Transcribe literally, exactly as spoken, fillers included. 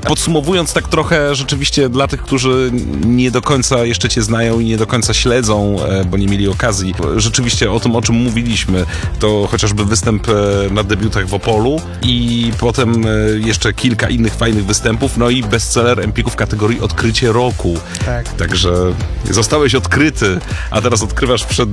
Podsumowując tak trochę rzeczywiście dla tych, którzy nie do końca jeszcze cię znają i nie do końca śledzą, e, bo nie mieli okazji, rzeczywiście o tym, o czym mówiliśmy, to chociażby występ e, na debiutach w Opolu i potem e, jeszcze kilka innych fajnych występów, no i bestseller Empiku w kategorii Odkrycie Roku. Tak. Także zostałeś odkryty, a teraz odkrywasz przed